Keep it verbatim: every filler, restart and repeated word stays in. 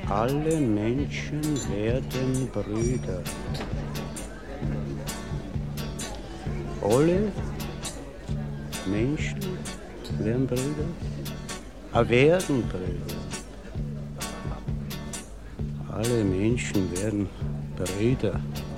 Alle Menschen werden Brüder. Alle Menschen werden Brüder? Ah, werden Brüder. Alle Menschen werden Brüder.